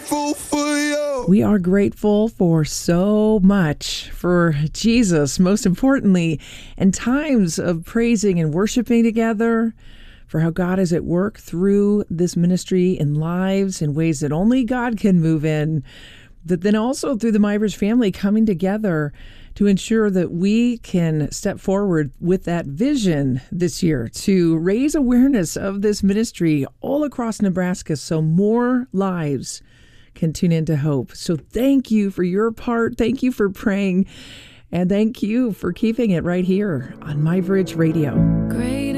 grateful for you. We are grateful for so much, for Jesus, most importantly, and times of praising and worshiping together, for how God is at work through this ministry in lives in ways that only God can move in, but then also through the Mivers family coming together to ensure that we can step forward with that vision this year to raise awareness of this ministry all across Nebraska so more lives can tune into hope. So thank you for your part. Thank you for praying. And thank you for keeping it right here on Mivers Radio.